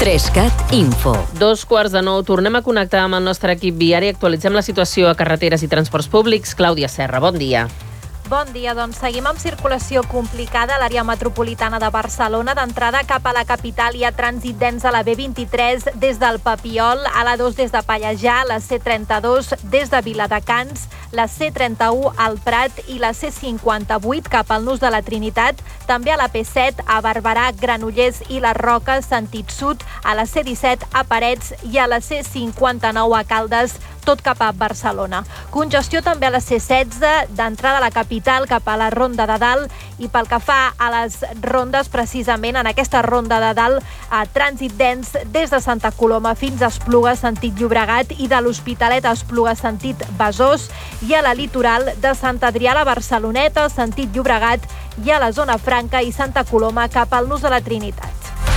3CAT Info. 2:45, tornem a connectar amb el nostre equip viari. Actualitzem la situació a carreteres i transports públics. Clàudia Serra, bon dia. Bon dia, doncs seguim amb circulació complicada a l'àrea metropolitana de Barcelona. D'entrada cap a la capital hi ha trànsit dens a la B23 des del Papiol, a la 2 des de Pallejà, la C32 des de Viladecans, la C31 al Prat i la C58 cap al Nus de la Trinitat, també a la P7 a Barberà, Granollers i les Roques, sentit sud, a la C17 a Parets i a la C59 a Caldes, tot cap a Barcelona. Congestió també a la C16, d'entrada a la capital cap a la Ronda de Dalt, i pel que fa a les rondes, precisament en aquesta Ronda de Dalt, trànsit dens des de Santa Coloma fins a Esplugues, sentit Llobregat, i de l'Hospitalet a Esplugues, sentit Besòs, i a la litoral de Sant Adrià a la Barceloneta, sentit Llobregat, i a la zona franca i Santa Coloma cap al Nus de la Trinitat.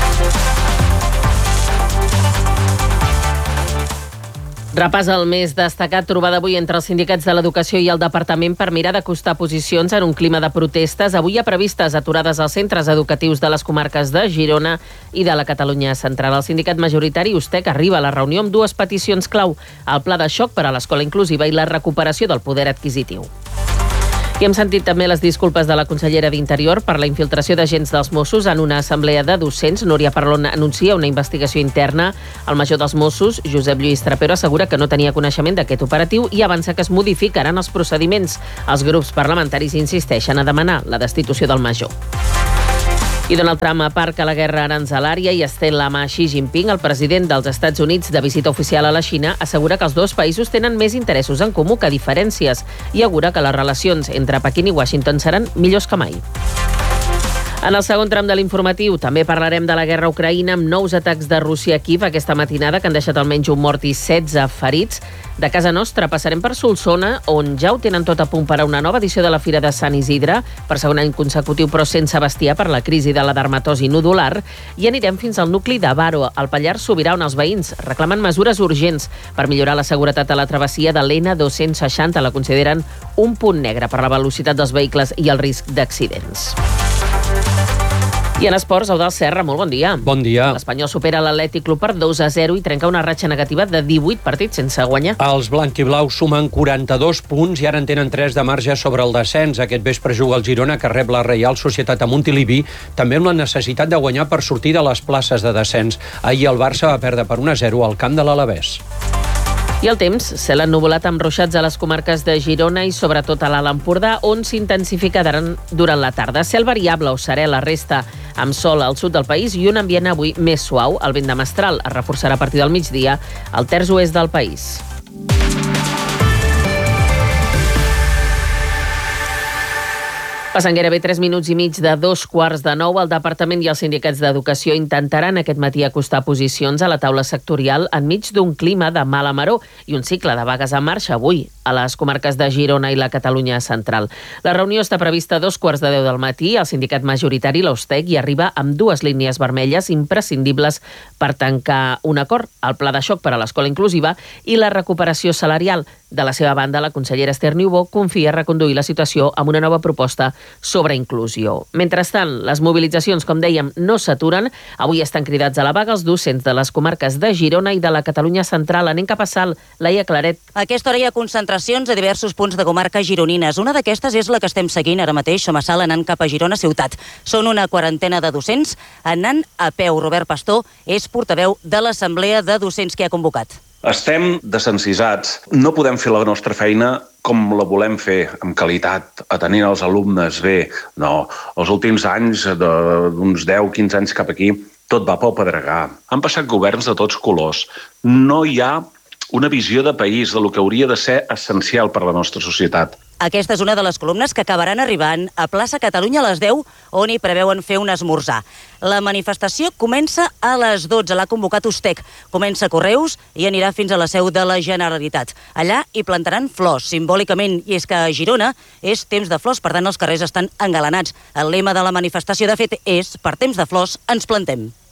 Repàs el més destacat, trobada avui entre els sindicats de l'Educació i el Departament per mirar d'acostar posicions en un clima de protestes. Avui hi ha previstes aturades als centres educatius de les comarques de Girona i de la Catalunya Central. El sindicat majoritari USTEC arriba a la reunió amb dues peticions clau: el pla de xoc per a l'escola inclusiva i la recuperació del poder adquisitiu. I hem sentit també les disculpes de la consellera d'Interior per la infiltració d'agents dels Mossos en una assemblea de docents. Núria Parlon anuncia una investigació interna. El major dels Mossos, Josep Lluís Trapero, assegura que no tenia coneixement d'aquest operatiu i avança que es modificaran els procediments. Els grups parlamentaris insisteixen a demanar la destitució del major. I Donald Trump aparca la guerra aranzelària i estén la mà a Xi Jinping. El president dels Estats Units, de visita oficial a la Xina, assegura que els dos països tenen més interessos en comú que diferències i augura que les relacions entre Pequín i Washington seran millors que mai. En el segon tram de l'informatiu també parlarem de la guerra a Ucraïna amb nous atacs de Rússia a Kíev aquesta matinada que han deixat almenys un mort i 16 ferits. De casa nostra passarem per Solsona, on ja ho tenen tot a punt per a una nova edició de la Fira de Sant Isidre, per segon any consecutiu però sense bestiar per la crisi de la dermatosi nodular, i anirem fins al nucli de Baro, al Pallars Sobirà, on els veïns reclamen mesures urgents per millorar la seguretat a la travessia de l'N260. La consideren un punt negre per la velocitat dels vehicles i el risc d'accidents. I en esports, Eudald Serra, molt bon dia. Bon dia. L'Espanyol supera l'Atlètic Club per 2-0 i trenca una ratxa negativa de 18 partits sense guanyar. Els blanquiblaus sumen 42 punts i ara en tenen 3 de marge sobre el descens. Aquest vespre juga el Girona, que rep la Reial Societat a Montilivi, també amb la necessitat de guanyar per sortir de les places de descens. Ahir el Barça va perdre per 1-0 al camp de l'Alavés. I el temps, cel ennuvolat amb ruixats a les comarques de Girona i sobretot a l'Alt Empordà, on s'intensificaran durant la tarda. Cel variable o serè la resta, amb sol al sud del país i un ambient avui més suau. El vent de mestral es reforçarà a partir del migdia al terç oest del país. Passen gairebé 3 minuts i mig de 8:45. El Departament i els sindicats d'Educació intentaran aquest matí acostar posicions a la taula sectorial enmig d'un clima de mala maror i un cicle de vagues en marxa avui a les comarques de Girona i la Catalunya Central. La reunió està prevista a 2:15 del matí. El sindicat majoritari, l'USTEC, hi arriba amb dues línies vermelles imprescindibles per tancar un acord: el pla de xoc per a l'escola inclusiva i la recuperació salarial. De la seva banda, la consellera Esther Niubó confia reconduir la situació amb una nova proposta sobre inclusió. Mentrestant, les mobilitzacions, com dèiem, no s'aturen. Avui estan cridats a la vaga els docents de les comarques de Girona i de la Catalunya Central. Anem cap a Salt. Laia Claret. A aquesta hora hi ha concentracions a diversos punts de comarques gironines. Una d'aquestes és la que estem seguint ara mateix. Som a Salt anant cap a Girona ciutat. Són una quarantena de docents anant a peu. Robert Pastor és portaveu de l'Assemblea de Docents que ha convocat. Estem desencisats. No podem fer la nostra feina com la volem fer, amb qualitat, atenent els alumnes bé. No, els últims anys, d'uns 10-15 anys cap aquí, tot va pel pedregar. Han passat governs de tots colors. No hi ha una visió de país, de lo que hauria de ser essencial per a la nostra societat. Aquesta és una de les columnes que acabaran arribant a Plaça Catalunya a les 10, on hi preveuen fer un esmorzar. La manifestació comença a les 12, l'ha convocat USTEC. Comença a Correus i anirà fins a la seu de la Generalitat. Allà hi plantaran flors, simbòlicament, i és que a Girona és temps de flors, per tant els carrers estan engalanats. El lema de la manifestació, de fet, és per temps de flors ens plantem.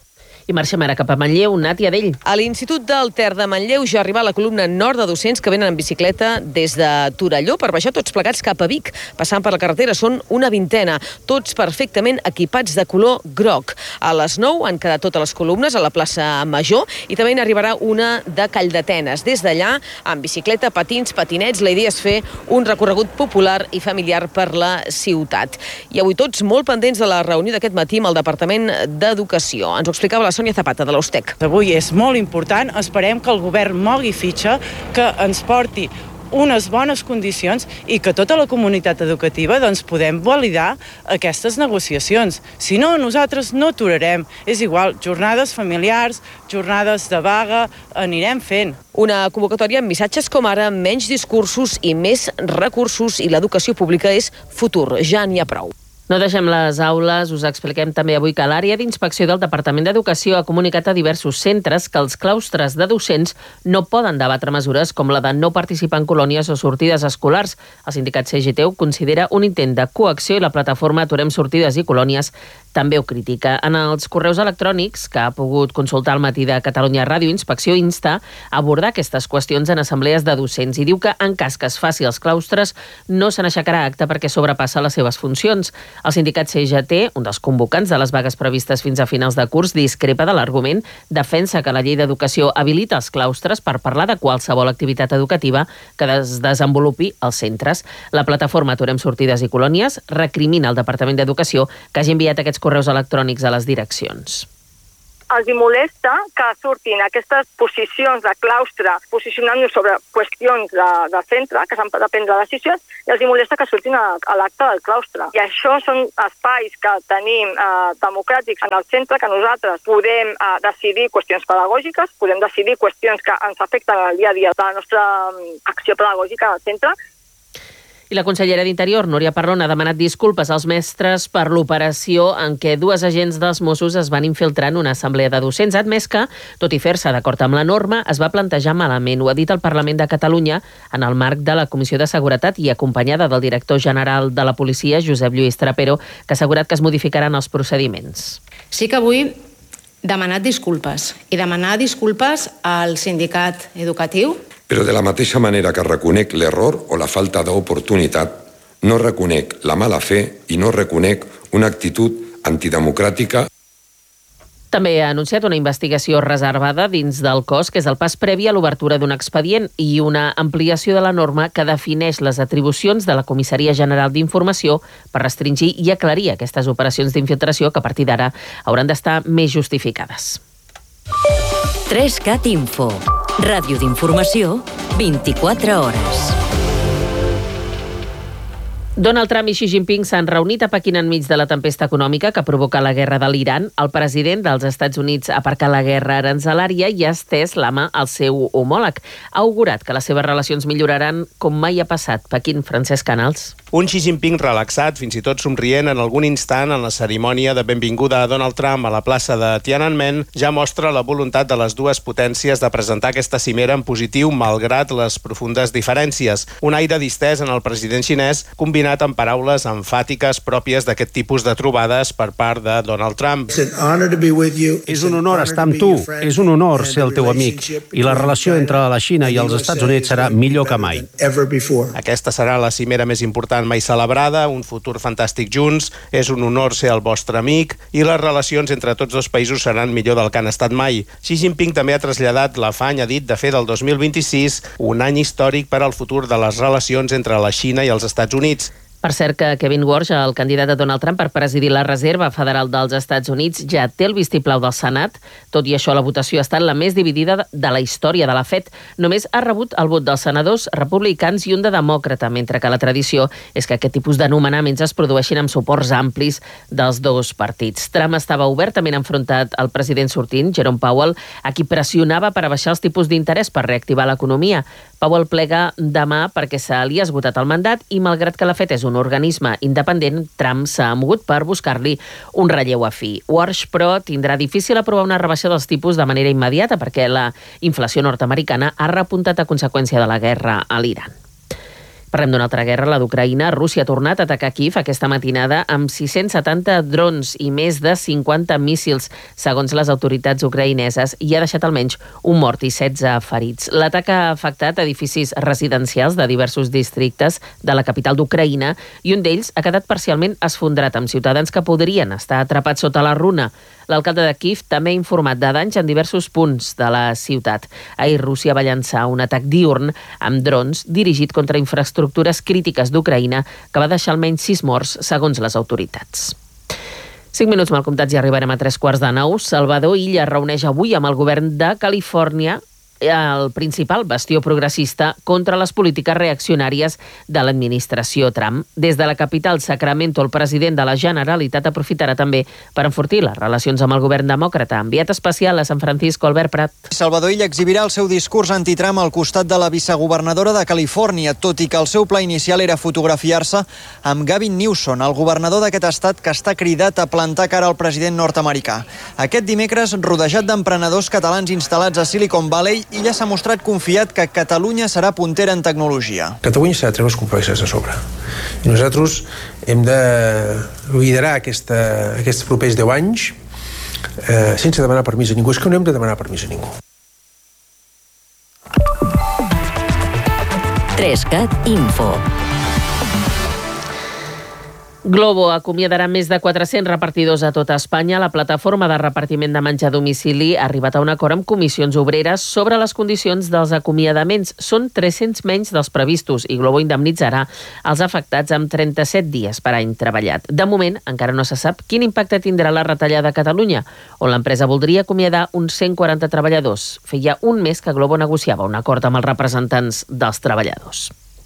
I marxem ara cap a Manlleu, Nàtia Dell. A l'Institut del Ter de Manlleu ja arriba la columna nord de docents que venen en bicicleta des de Torelló per baixar tots plegats cap a Vic. Passant per la carretera són una vintena, tots perfectament equipats de color groc. A les 9 han quedat totes les columnes a la plaça Major i també n'arribarà una de Calldetenes. Des d'allà, amb bicicleta, patins, patinets, la idea és fer un recorregut popular i familiar per la ciutat. I avui tots molt pendents de la reunió d'aquest matí amb el Departament d'Educació. Ens ho explicava la Sònia Zapata, de l'Ustec. Avui és molt important, esperem que el govern mogui fitxa, que ens porti unes bones condicions i que tota la comunitat educativa podem validar aquestes negociacions. Si no, nosaltres no aturarem. És igual, jornades familiars, jornades de vaga, anirem fent. Una convocatòria amb missatges com ara menys discursos i més recursos, i l'educació pública és futur. Ja n'hi ha prou. No deixem les aules, us expliquem també avui que l'àrea d'inspecció del Departament d'Educació ha comunicat a diversos centres que els claustres de docents no poden debatre mesures com la de no participar en colònies o sortides escolars. El sindicat CGT ho considera un intent de coacció i la plataforma Aturem Sortides i Colònies també ho critica. En els correus electrònics que ha pogut consultar al matí de Catalunya Ràdio, Inspecció insta a abordar aquestes qüestions en assemblees de docents i diu que en cas que es faci als claustres no se n'aixecarà acte perquè sobrepassa les seves funcions. El sindicat CGT, un dels convocants de les vagues previstes fins a finals de curs, discrepa de l'argument, defensa que la llei d'educació habilita els claustres per parlar de qualsevol activitat educativa que es desenvolupi als centres. La plataforma Aturem Sortides i Colònies recrimina al Departament d'Educació que hagi enviat aquests correus electrònics a les direccions. Els molesta que surtin aquestes posicions de claustre posicionant-nos sobre qüestions de centre, que s'han de prendre decisions, i els molesta que surtin a l'acte del claustre. I això són espais que tenim democràtics en el centre, que nosaltres podem decidir qüestions pedagògiques, podem decidir qüestions que ens afecten al dia a dia de la nostra acció pedagògica al centre. I la consellera d'Interior, Núria Parlon, ha demanat disculpes als mestres per l'operació en què dues agents dels Mossos es van infiltrar en una assemblea de docents. Ha admès que, tot i fer-se d'acord amb la norma, es va plantejar malament. Ho ha dit el Parlament de Catalunya en el marc de la Comissió de Seguretat i acompanyada del director general de la policia, Josep Lluís Trapero, que ha assegurat que es modificaran els procediments. Sí que vull demanar disculpes al sindicat educatiu. Però de la mateixa manera que reconec l'error o la falta d'oportunitat, no reconec la mala fe i no reconec una actitud antidemocràtica. També ha anunciat una investigació reservada dins del cos, que és el pas previ a l'obertura d'un expedient, i una ampliació de la norma que defineix les atribucions de la Comissaria General d'Informació per restringir i aclarir aquestes operacions d'infiltració que a partir d'ara hauran d'estar més justificades. 3CAT Info. Ràdio d'informació, 24 hores. Donald Trump i Xi Jinping s'han reunit a Pequín enmig de la tempesta econòmica que provoca la guerra de l'Iran. El president dels Estats Units ha aparcat la guerra aranzelària i ha estès la mà al seu homòleg. Ha augurat que les seves relacions milloraran com mai ha passat. Pequín, Francesc Canals. Un Xi Jinping relaxat, fins i tot somrient en algun instant en la cerimònia de benvinguda a Donald Trump a la plaça de Tiananmen, ja mostra la voluntat de les dues potències de presentar aquesta cimera en positiu malgrat les profundes diferències. Un aire distès en el president xinès combinat amb paraules emfàtiques pròpies d'aquest tipus de trobades per part de Donald Trump. És un honor estar amb tu, és un honor ser el teu amic, i la relació entre la Xina i els Estats Units serà millor que mai. Aquesta serà la cimera més important mai celebrada, un futur fantàstic junts, és un honor ser el vostre amic i les relacions entre tots dos països seran millor del que han estat mai. Xi Jinping també ha traslladat l'afany, ha dit, de fer del 2026 un any històric per al futur de les relacions entre la Xina i els Estats Units. Per cert que Kevin Warsh, el candidat de Donald Trump per presidir la Reserva Federal dels Estats Units, ja té el vistiplau del Senat. Tot i això, la votació ha estat la més dividida de la història de la FED. Només ha rebut el vot dels senadors republicans i un de demòcrata, mentre que la tradició és que aquest tipus de nomenaments es produeixin amb suports amplis dels dos partits. Trump estava obertament enfrontat al president sortint, Jerome Powell, a qui pressionava per abaixar els tipus d'interès per reactivar l'economia. Powell plega demà perquè se li ha esgotat el mandat i, malgrat que la FED és un organisme independent, Trump s'ha mogut per buscar-li un relleu afí. Warsh, però, tindrà difícil aprovar una rebaixa dels tipus de manera immediata perquè la inflació nord-americana ha repuntat a conseqüència de la guerra a l'Iran. Parlem d'una altra guerra, la d'Ucraïna. Rússia ha tornat a atacar Kíev aquesta matinada amb 670 drons i més de 50 míssils, segons les autoritats ucraïneses, i ha deixat almenys un mort i 16 ferits. L'atac ha afectat edificis residencials de diversos districtes de la capital d'Ucraïna i un d'ells ha quedat parcialment esfondrat amb ciutadans que podrien estar atrapats sota la runa. L'alcalde de Kíev també ha informat de danys en diversos punts de la ciutat. Ahir Rússia va llançar un atac diürn amb drons dirigit contra infraestructures crítiques d'Ucraïna que va deixar almenys 6 morts, segons les autoritats. 5 minuts mal comptats i arribarem a 3:15. Salvador Illa reuneix avui amb el govern de Califòrnia el principal bastió progressista contra les polítiques reaccionàries de l'administració Trump. Des de la capital, Sacramento, el president de la Generalitat aprofitarà també per enfortir les relacions amb el govern demòcrata. Enviat especial a San Francisco, Albert Prat. Salvador Illa exhibirà el seu discurs anti-Trump al costat de la vicegovernadora de Califòrnia, tot i que el seu pla inicial era fotografiar-se amb Gavin Newsom, el governador d'aquest estat que està cridat a plantar cara al president nord-americà. Aquest dimecres, rodejat d'emprenedors catalans instal·lats a Silicon Valley, Illa s'ha mostrat confiat que Catalunya serà puntera en tecnologia. Catalunya s'ha de treure els complexes a sobre. I nosaltres hem de liderar aquests propers 10 anys sense demanar permís a ningú. És que no hem de demanar permís a ningú. 3CAT Info. Globo acomiadarà més de 400 repartidors a tota Espanya. La plataforma de repartiment de menjar a domicili ha arribat a un acord amb comissions obreres sobre les condicions dels acomiadaments. Són 300 menys dels previstos i Globo indemnitzarà els afectats amb 37 dies per any treballat. De moment, encara no se sap quin impacte tindrà la retallada a Catalunya, on l'empresa voldria acomiadar uns 140 treballadors. Feia un mes que Globo negociava un acord amb els representants dels treballadors.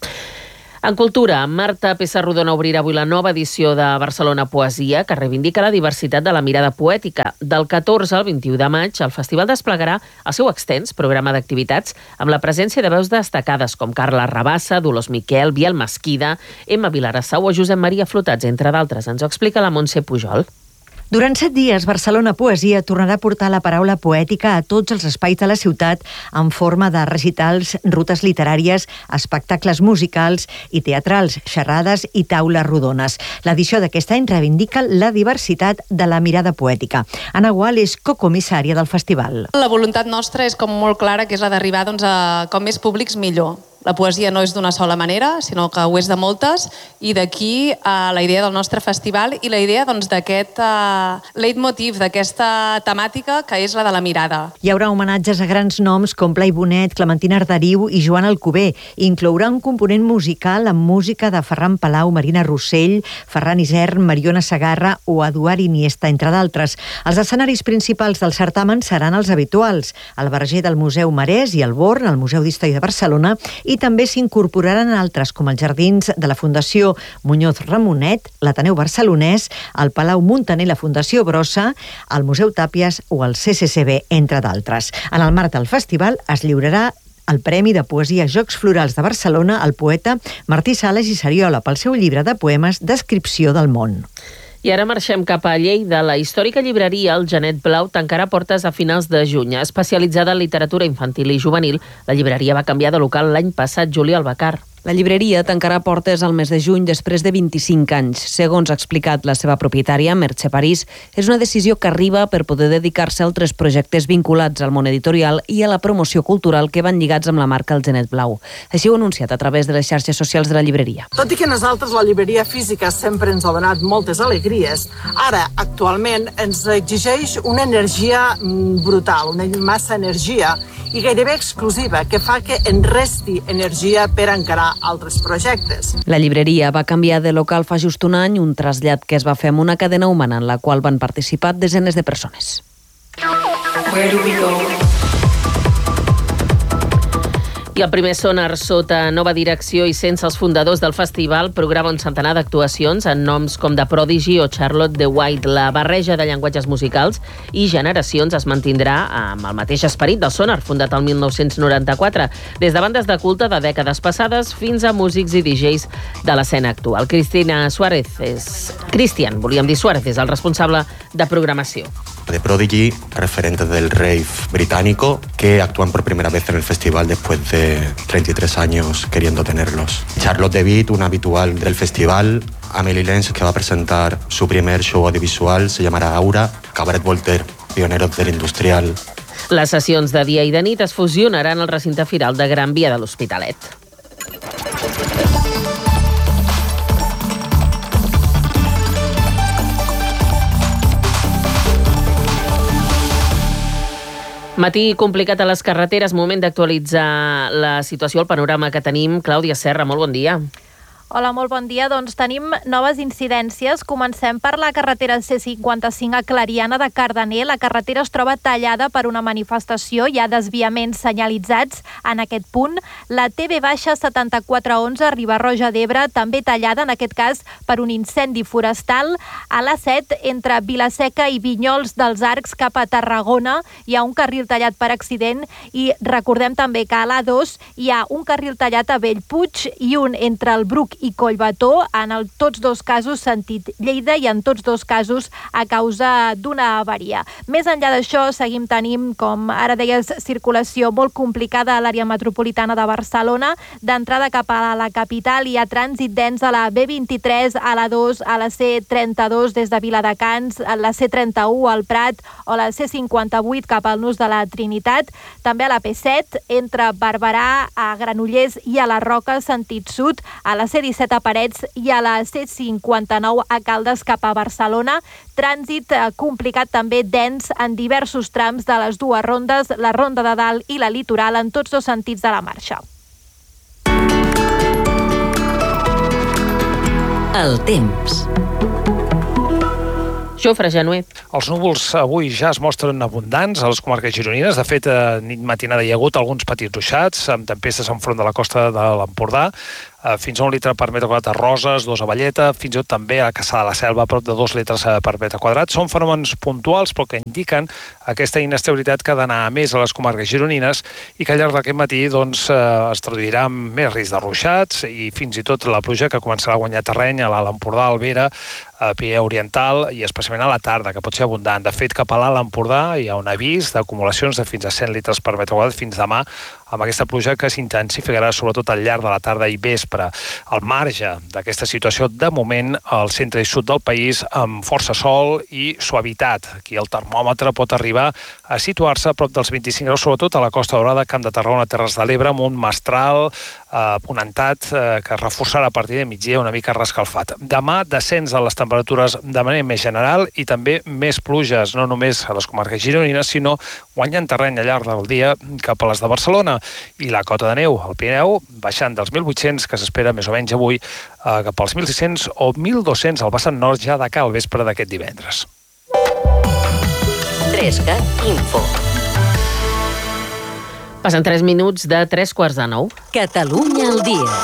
En cultura, Marta Pessarrodona obrirà avui la nova edició de Barcelona Poesia, que reivindica la diversitat de la mirada poètica. Del 14 al 21 de maig, el festival desplegarà el seu extens programa d'activitats amb la presència de veus destacades com Carla Rabassa, Dolors Miquel, Biel Mesquida, Emma Vilarassau o Josep Maria Flotats, entre d'altres. Ens ho explica la Montse Pujol. Durant 7 dies, Barcelona Poesia tornarà a portar la paraula poètica a tots els espais de la ciutat en forma de recitals, rutes literàries, espectacles musicals i teatrals, xerrades i taules rodones. L'edició d'aquest any reivindica la diversitat de la mirada poètica. Anna Gual és cocomissària del festival. La voluntat nostra és com molt clara, que és la d'arribar a com més públics millor. La poesia no és d'una sola manera, sinó que ho és de moltes, i d'aquí la idea del nostre festival i la idea d'aquest leitmotiv, d'aquesta temàtica que és la de la mirada. Hi haurà homenatges a grans noms com Blai Bonet, Clementina Arderiu i Joan Alcover. Inclourà un component musical amb música de Ferran Palau, Marina Rossell, Ferran Isern, Mariona Segarra o Eduard Iniesta, entre d'altres. Els escenaris principals del certamen seran els habituals, el Verger del Museu Marès i el Born, el Museu d'Història de Barcelona, i també s'incorporaran altres com els jardins de la Fundació Muñoz Ramonet, l'Ateneu Barcelonès, el Palau Muntaner, la Fundació Brossa, el Museu Tàpies o el CCCB, entre d'altres. En el marc del festival es lliurarà el Premi de Poesia Jocs Florals de Barcelona al poeta Martí Sales i Sariola pel seu llibre de poemes Descripció del món. I ara marxem cap a Lleida. La històrica llibreria El Genet Blau tancarà portes a finals de juny. Especialitzada en literatura infantil i juvenil, la llibreria va canviar de local l'any passat. Júlia Albacar. La llibreria tancarà portes al mes de juny després de 25 anys. Segons ha explicat la seva propietària, Merche París, és una decisió que arriba per poder dedicar-se a altres projectes vinculats al món editorial i a la promoció cultural que van lligats amb la marca El Genet Blau. Així ho ha anunciat a través de les xarxes socials de la llibreria. Tot i que nosaltres la llibreria física sempre ens ha donat moltes alegries, ara, actualment, ens exigeix una energia brutal, una massa energia i gairebé exclusiva, que fa que en resti energia per encarar altres projectes. La llibreria va canviar de local fa just un any, un trasllat que es va fer amb una cadena humana en la qual van participar desenes de persones. Where do we go? I el primer sonar sota nova direcció i sense els fundadors del festival programa un centenar d'actuacions en noms com The Prodigy o Charlotte the White. La barreja de llenguatges musicals i generacions es mantindrà amb el mateix esperit del sonar, fundat el 1994, des de bandes de culte de dècades passades fins a músics i DJs de l'escena actual. Cristian Suárez és el responsable de programació. The Prodigy, referente del rave británico, que actúan por primera vez en el festival después de de 33 años queriendo tenerlos. Charlotte DeWitt, una habitual del festival, Amélie Lenz, que va a presentar su primer show audiovisual, se llamarà Aura, Cabaret Voltaire, pioneros del industrial. Les sessions de dia i de nit es fusionaran al recinte firal de Gran Via de l'Hospitalet. Matí complicat a les carreteres, moment d'actualitzar la situació, el panorama que tenim. Clàudia Serra, molt bon dia. Hola, molt bon dia. Doncs tenim noves incidències. Comencem per la carretera C55 a Clariana de Cardener. La carretera es troba tallada per una manifestació. Hi ha desviaments senyalitzats en aquest punt. La TV-7411 a Riba-roja d'Ebre, també tallada, en aquest cas per un incendi forestal. A l'A7, entre Vilaseca i Vinyols dels Arcs cap a Tarragona, hi ha un carril tallat per accident, i recordem també que a l'A2 hi ha un carril tallat a Bellpuig i un entre el Bruc i Collbató, tots dos casos sentit Lleida, i en tots dos casos a causa d'una avaria. Més enllà d'això, seguim tenint, com ara deies, circulació molt complicada a l'àrea metropolitana de Barcelona. D'entrada cap a la capital hi ha trànsit dens a la B23, a la 2, a la C32 des de Viladecans, a la C31 al Prat o la C58 cap al Nus de la Trinitat. També a la P7, entre Barberà, a Granollers i a la Roca, sentit sud, a la C17 a Parets i a la C59 a Caldes cap a Barcelona. Trànsit complicat també, dens en diversos trams de les dues rondes, la Ronda de Dalt i la Litoral, en tots dos sentits de la marxa. El temps. Jofre Genuer. Els núvols avui ja es mostren abundants a les comarques gironines. De fet, nit matinada hi ha hagut alguns petits ruixats, amb tempestes enfront de la costa de l'Empordà, fins a 1 litre per metre quadrat a Roses, 2 a Valleta, fins i tot també a Caçà de la Selva, a prop de 2 litres per metre quadrat. Són fenòmens puntuals, però que indiquen aquesta inestabilitat que ha d'anar més a les comarques gironines i que al llarg d'aquest matí es traduirà en més risc de ruixats i fins i tot la pluja que començarà a guanyar terreny a l'Alt Empordà, Alvera, a Pirineu Oriental i especialment a la tarda, que pot ser abundant. De fet, cap a l'Alt Empordà hi ha un avís d'acumulacions de fins a 100 litres per metre quadrat fins demà, amb aquesta pluja que s'intensificarà sobretot al llarg de la tarda i vespre. Al marge d'aquesta situació, de moment, al centre i sud del país, amb força sol i suavitat. Aquí el termòmetre pot arribar a situar-se a prop dels 25 graus, sobretot a la Costa Daurada, Camp de Tarragona, Terres de l'Ebre, amb un mestral ponentat que es reforçarà a partir de migdia una mica rescalfat. Demà, descens de les temperatures de manera més general i també més pluges, no només a les comarques gironines, sinó guanyant terreny al llarg del dia cap a les de Barcelona. I la cota de neu al Pirineu baixant dels 1.800, que s'espera més o menys avui, cap als 1.600 o 1.200 al vessant nord ja de cara al vespre d'aquest divendres. 3CAT Info. Passen 3 minuts de 3:45. Catalunya al dia.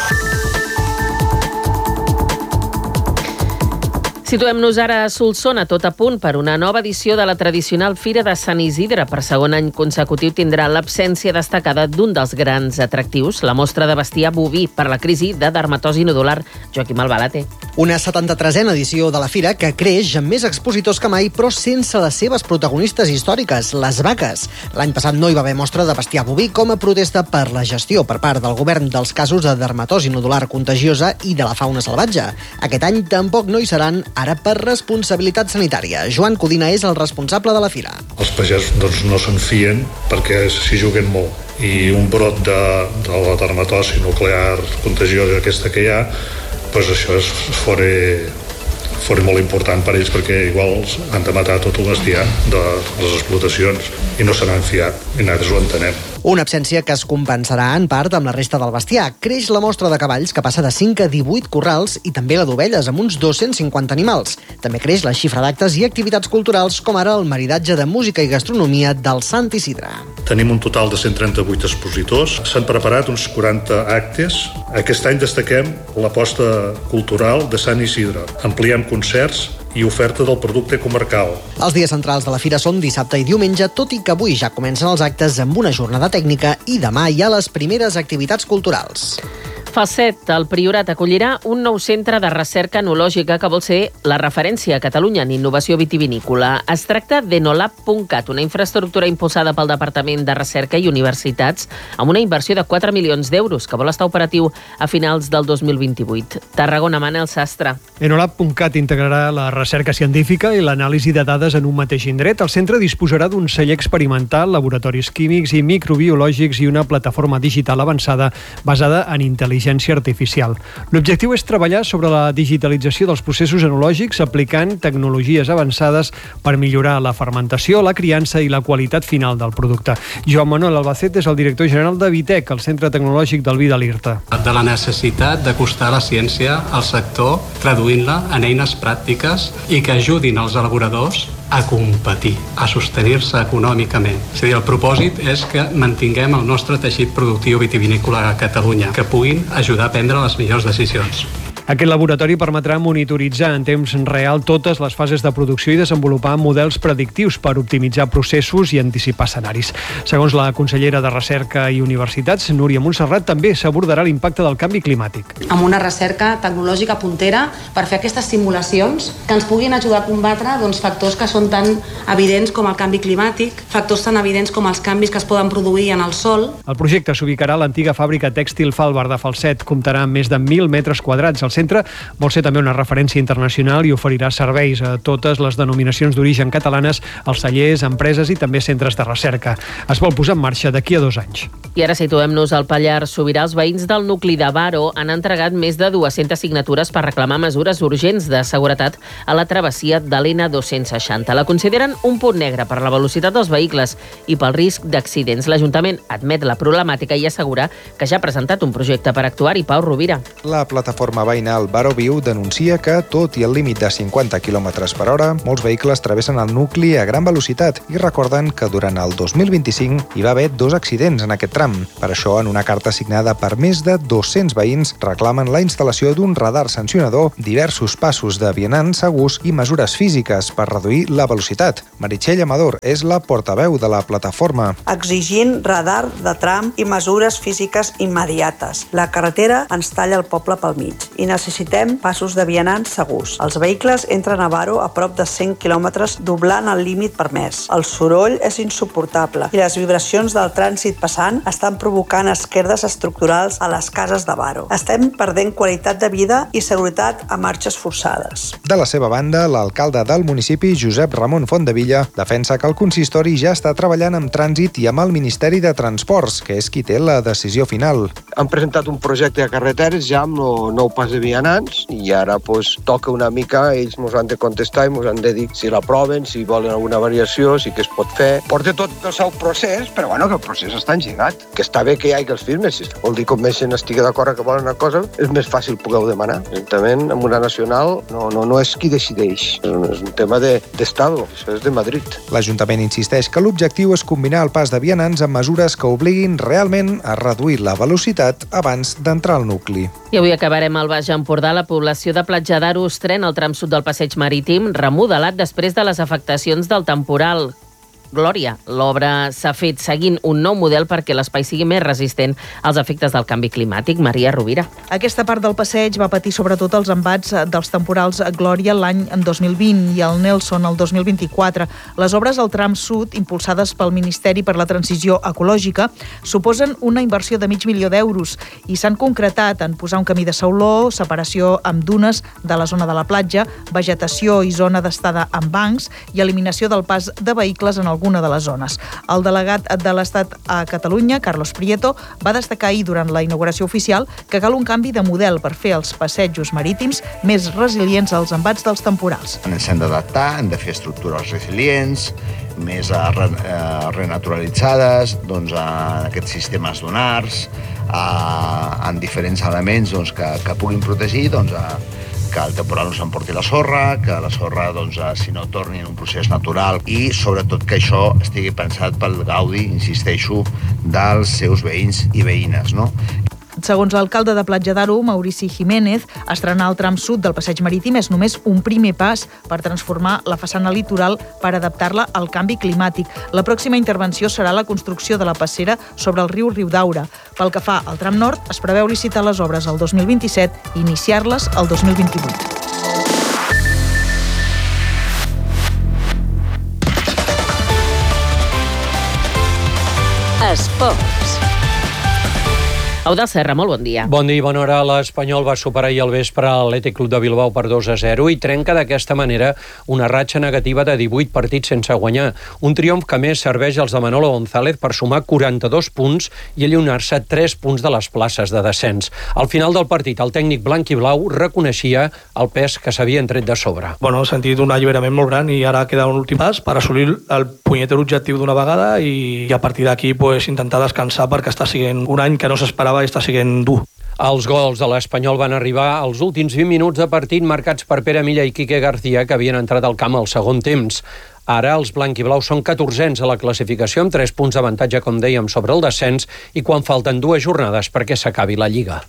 Situem-nos ara a Solsona, tot a punt per una nova edició de la tradicional Fira de Sant Isidre. Per segon any consecutiu tindrà l'absència destacada d'un dels grans atractius, la mostra de bestiar boví per la crisi de dermatosi nodular. Joaquim Albalate. Una 73a edició de la Fira que creix amb més expositors que mai, però sense les seves protagonistes històriques, les vaques. L'any passat no hi va haver mostra de bestiar boví com a protesta per la gestió per part del govern dels casos de dermatosi nodular contagiosa i de la fauna salvatge. Aquest any tampoc no hi seran, ara per responsabilitat sanitària. Joan Codina és el responsable de la Fira. Els pagesos no se'n fien perquè s'hi juguen molt i un brot de la dermatosi nuclear contagiosa aquesta que hi ha, doncs això és fora molt important per ells perquè igual han de matar tot el bestiar de les explotacions i no se n'han fiat i nosaltres ho entenem. Una absència que es compensarà en part amb la resta del bestiar. Creix la mostra de cavalls, que passa de 5 a 18 corrals, i també la d'ovelles, amb uns 250 animals. També creix la xifra d'actes i activitats culturals, com ara el maridatge de música i gastronomia del Sant Isidre. Tenim un total de 138 expositors. S'han preparat uns 40 actes. Aquest any destaquem l'aposta cultural de Sant Isidre. Ampliem concerts i oferta del producte comarcal. Els dies centrals de la Fira són dissabte i diumenge, tot i que avui ja comencen els actes amb una jornada tècnica i demà hi ha les primeres activitats culturals. Falset, el Priorat, acollirà un nou centre de recerca enològica que vol ser la referència a Catalunya en innovació vitivinícola. Es tracta d'Enolab.cat, una infraestructura impulsada pel Departament de Recerca i Universitats amb una inversió de 4 milions d'euros que vol estar operatiu a finals del 2028. Tarragona, Manel Sastre. Enolab.cat integrarà la recerca científica i l'anàlisi de dades en un mateix indret. El centre disposarà d'un celler experimental, laboratoris químics i microbiològics i una plataforma digital avançada basada en intel·ligència artificial. L'objectiu és treballar sobre la digitalització dels processos enològics aplicant tecnologies avançades per millorar la fermentació, la criança i la qualitat final del producte. Joan Manuel Albacete és el director general de Vitec, el centre tecnològic del vi de l'Irta. De la necessitat d'acostar la ciència al sector, traduint-la en eines pràctiques i que ajudin els elaboradors a competir, a sostenir-se econòmicament. És a dir, el propòsit és que mantinguem el nostre teixit productiu vitivinícola a Catalunya, que puguin ajudar a prendre les millors decisions. Aquest laboratori permetrà monitoritzar en temps real totes les fases de producció i desenvolupar models predictius per optimitzar processos i anticipar escenaris. Segons la consellera de Recerca i Universitats, Núria Montserrat, també s'abordarà l'impacte del canvi climàtic. Amb una recerca tecnològica puntera per fer aquestes simulacions que ens puguin ajudar a combatre factors que són tan evidents com el canvi climàtic, factors tan evidents com els canvis que es poden produir en el sòl. El projecte s'ubicarà a l'antiga fàbrica tèxtil Falbar de Falset. Comptarà amb més de 1.000 metres quadrats. El centre vol ser també una referència internacional i oferirà serveis a totes les denominacions d'origen catalanes, als cellers, empreses i també centres de recerca. Es vol posar en marxa d'aquí a 2 anys. I ara situem-nos al Pallars Sobirà. Els veïns del nucli de Baro han entregat més de 200 signatures per reclamar mesures urgents de seguretat a la travessia de l'N260. La consideren un punt negre per la velocitat dels vehicles i pel risc d'accidents. L'Ajuntament admet la problemàtica i assegura que ja ha presentat un projecte per actuar-hi. Pau Rovira. La plataforma veïnal Baro Viu denuncia que, tot i el límit de 50 km per hora, molts vehicles travessen el nucli a gran velocitat i recorden que durant el 2025 hi va haver 2 accidents en aquest tram. Per això, en una carta signada per més de 200 veïns, reclamen la instal·lació d'un radar sancionador, diversos passos de vianants segurs i mesures físiques per reduir la velocitat. Meritxell Amador és la portaveu de la plataforma. Exigint radar de tram i mesures físiques immediates. La carretera ens talla el poble pel mig i necessitem passos de vianants segurs. Els vehicles entren a Baro a prop de 100 quilòmetres doblant el límit permès. El soroll és insuportable i les vibracions del trànsit passant estan provocant esquerdes estructurals a les cases de Baro. Estem perdent qualitat de vida i seguretat a marxes forçades. De la seva banda, l'alcalde del municipi, Josep Ramon Fontdevilla, defensa que el consistori ja està treballant amb Trànsit i amb el Ministeri de Transports, que és qui té la decisió final. Han presentat un projecte de carreteres ja amb el nou pas de vianants i ara toca una mica, ells ens han de contestar i ens han de dir si l'aproven, si volen alguna variació, si què es pot fer. Porta tot el seu procés, però que el procés està engegat. Que està bé que hi hagi els firmes, si vol dir com més gent estigui d'acord que volen una cosa, és més fàcil poder-ho demanar. L'Ajuntament, amb una nacional, no és qui decideix, és un tema d'Estado, això és de Madrid. L'Ajuntament insisteix que l'objectiu és combinar el pas de vianants amb mesures que obliguin realment a reduir la velocitat abans d'entrar al nucli. I avui acabarem al Baix Empordà. La població de Platja d'Aro estrena el tram sud del passeig marítim, remodelat després de les afectacions del temporal. Glòria, l'obra s'ha fet seguint un nou model perquè l'espai sigui més resistent als efectes del canvi climàtic. Maria Rovira. Aquesta part del passeig va patir sobretot els embats dels temporals Glòria l'any 2020 i el Nelson el 2024. Les obres al tram sud, impulsades pel Ministeri per la Transició Ecològica, suposen una inversió de €500.000 i s'han concretat en posar un camí de sauló, separació amb dunes de la zona de la platja, vegetació i zona d'estada amb bancs i eliminació del pas de vehicles en alguna de les zones. El delegat de l'Estat a Catalunya, Carlos Prieto, va destacar ahir durant la inauguració oficial que cal un canvi de model per fer els passejos marítims més resilients als embats dels temporals. Ens hem d'adaptar, hem de fer estructures resilients, més renaturalitzades, a aquests sistemes dunars, en diferents elements que puguin protegir que el temporal no s'emporti la sorra, que la sorra, si no, torni en un procés natural i, sobretot, que això estigui pensat pel gaudi, insisteixo, dels seus veïns i veïnes, no? Segons l'alcalde de Platja d'Aro, Maurici Jiménez, estrenar el tram sud del passeig marítim és només un primer pas per transformar la façana litoral per adaptar-la al canvi climàtic. La pròxima intervenció serà la construcció de la passera sobre el riu Riudaura. Pel que fa al tram nord, es preveu licitar les obres el 2027 i iniciar-les el 2028. Esports. Eudald Serra, molt bon dia. Bon dia i bona hora. L'Espanyol va superar ahir al vespre l'Atlètic Club de Bilbao per 2-0 i trenca d'aquesta manera una ratxa negativa de 18 partits sense guanyar. Un triomf que més serveix als de Manolo González per sumar 42 punts i allunyar-se 3 punts de les places de descens. Al final del partit, el tècnic blanc i blau reconeixia el pes que s'havien tret de sobre. He sentit un alliberament molt gran i ara queda un últim pas per assolir el punyeter objectiu d'una vegada i a partir d'aquí intentar descansar perquè està sent un any que no s'esperava i està sent dur. Els gols de l'Espanyol van arribar als últims 20 minuts de partit marcats per Pere Milla i Quique García, que havien entrat al camp al segon temps. Ara els blanquiblaus són 14ens a la classificació amb 3 punts d'avantatge, com dèiem, sobre el descens i quan falten 2 jornades perquè s'acabi la Lliga.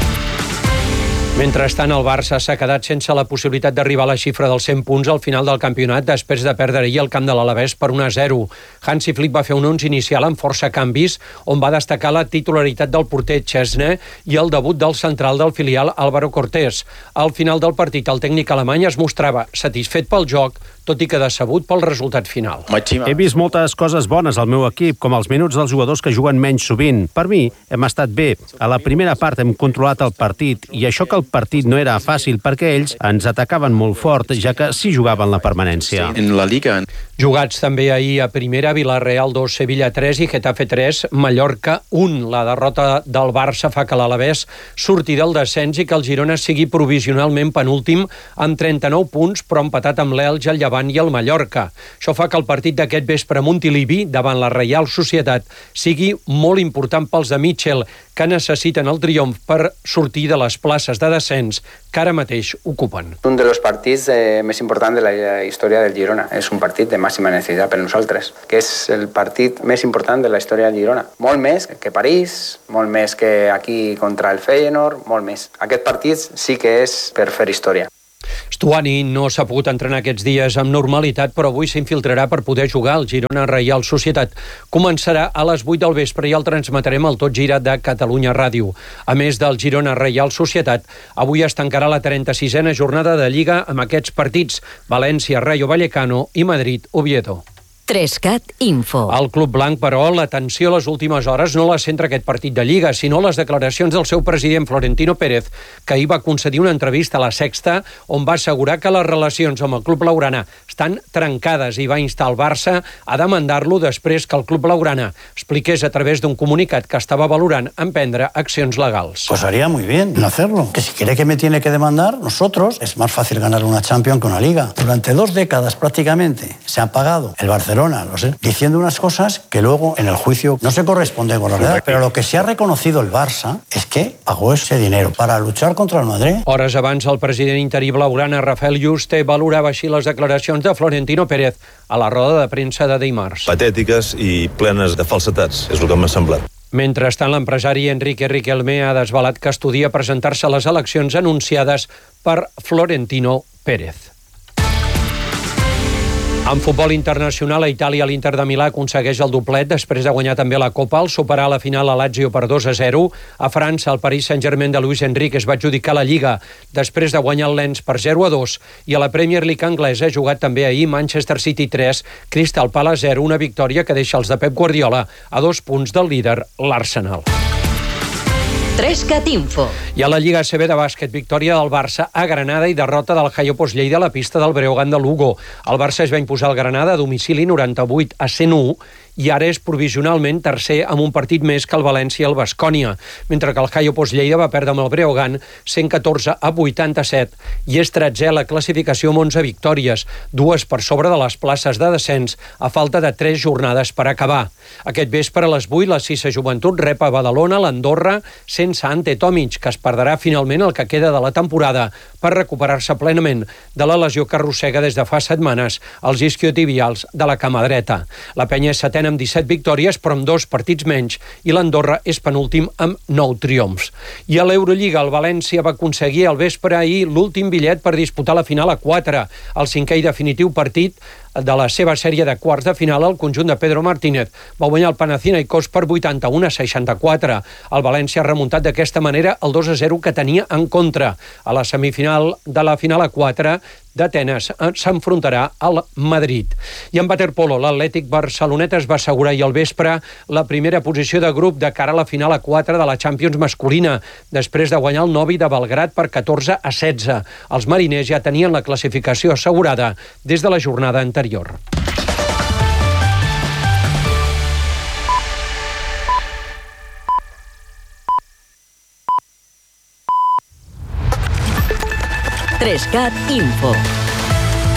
Mentrestant, el Barça s'ha quedat sense la possibilitat d'arribar a la xifra dels 100 punts al final del campionat després de perdre ahir el camp de l'Alavés per 1-0. Hansi Flick va fer un 11 inicial amb força canvis, on va destacar la titularitat del porter Chesney i el debut del central del filial Álvaro Cortés. Al final del partit, el tècnic alemany es mostrava satisfet pel joc, tot i que decebut pel resultat final. He vist moltes coses bones al meu equip, com els minuts dels jugadors que juguen menys sovint. Per mi, hem estat bé. A la primera part hem controlat el partit, i això que el partit no era fàcil perquè ells ens atacaven molt fort, ja que sí jugaven la permanència. En la Liga. Jugats també ahir a primera, Villarreal 2, Sevilla 3 i Getafe 3, Mallorca 1. La derrota del Barça fa que l'Alavés surti del descens i que el Girona sigui provisionalment penúltim amb 39 punts, però empatat amb l'Elx, el Llevant i el Mallorca. Això fa que el partit d'aquest vespre a Montilivi, davant la Reial Societat, sigui molt important pels de Mitchell, que necessiten el triomf per sortir de les places de descens que ara mateix ocupen. Un dels partits més importants de la història del Girona. És un partit de màxima necessitat per nosaltres, que és el partit més important de la història del Girona. Molt més que París, molt més que aquí contra el Feyenoord, molt més. Aquest partit sí que és per fer història. Stuani no s'ha pogut entrenar aquests dies amb normalitat, però avui s'infiltrarà per poder jugar al Girona Reial Societat. Començarà a les 8 del vespre i el transmetrem al Tot Gira de Catalunya Ràdio. A més del Girona Reial Societat, avui es tancarà la 36a jornada de Lliga amb aquests partits: València, Rayo Vallecano i Madrid, Oviedo. 3CAT Info. El Club Blanc, però, l'atenció a les últimes hores no la centra aquest partit de Lliga, sinó les declaracions del seu president Florentino Pérez, que ahir va concedir una entrevista a La Sexta, on va assegurar que les relacions amb el club blaugrana estan trencades i va instar el Barça a demandar-lo després que el club blaugrana expliqués a través d'un comunicat que estava valorant emprendre accions legals. Pues haría muy bien en hacerlo. Que si quiere que me tiene que demandar, nosotros, es más fácil ganar una Champions que una Liga. Durante 2 décadas prácticamente se ha pagado el Barcelona, diciendo unas cosas que luego en el juicio no se corresponden con la verdad. Pero lo que se ha reconocido el Barça es que pagó ese dinero para luchar contra el Madrid. Hores abans, el president interí blaugrana, Rafael Yuste, valorava així les declaracions de Florentino Pérez a la roda de premsa de dimarts. Patètiques i plenes de falsetats, és el que m'ha semblat. Mentrestant, l'empresari Enrique Riquelme ha desvelat que estudia presentar-se a les eleccions anunciades per Florentino Pérez. En futbol internacional, a Itàlia, l'Inter de Milà aconsegueix el doblet després de guanyar també la Copa al superar a la final a Lazio per 2-0. A França, el Paris Saint-Germain de Luis Enrique es va adjudicar la Lliga després de guanyar el Lens per 0-2. I a la Premier League anglesa ha jugat també ahir Manchester City 3, Crystal Palace 0, una victòria que deixa els de Pep Guardiola a 2 punts del líder, l'Arsenal. 3CAT Info. I a la Lliga ACB de bàsquet, victòria del Barça a Granada i derrota del Jaiopos Lleida a la pista del Breogán de Lugo. El Barça es va imposar al Granada a domicili 98-101 i ara és provisionalment tercer amb un partit més que el València i el Baskonia, mentre que el Jaiopos Lleida va perdre amb el Breogán 114-87 i és 13è a la classificació amb 11 victòries, 2 per sobre de les places de descens, a falta de 3 jornades per acabar. Aquest vespre a les 8, la Cissa Joventut rep a Badalona l'Andorra sense Ante Tomic, que es perdrà finalment el que queda de la temporada per recuperar-se plenament de la lesió que arrossega des de fa setmanes els isquiotibials de la cama dreta. La penya és setena amb 17 victòries, però amb 2 partits menys, i l'Andorra és penúltim amb 9 triomfs. I a l'Eurolliga, el València va aconseguir al vespre ahir l'últim bitllet per disputar la final a 4, el 5è i definitiu partit de la seva sèrie de quarts de final. El conjunt de Pedro Martínez va guanyar el Panathinaikos per 81-64. El València ha remuntat d'aquesta manera el 2-0 que tenia en contra. A la semifinal de la final a 4 d'Atenes s'enfrontarà al Madrid. I en waterpolo, l'Atlètic Barcelonet es va assegurar ahir al vespre la primera posició de grup de cara a la final a 4 de la Champions masculina, després de guanyar el Novi de Belgrad per 14-16. Els mariners ja tenien la classificació assegurada des de la jornada anterior. Trescat Info.